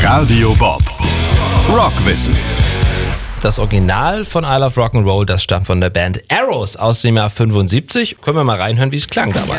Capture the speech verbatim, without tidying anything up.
Radio Bob. Rockwissen. Das Original von I Love Rock'n'Roll, das stammt von der Band Arrows aus dem Jahr fünfundsiebzig. Können wir mal reinhören, wie es klang dabei.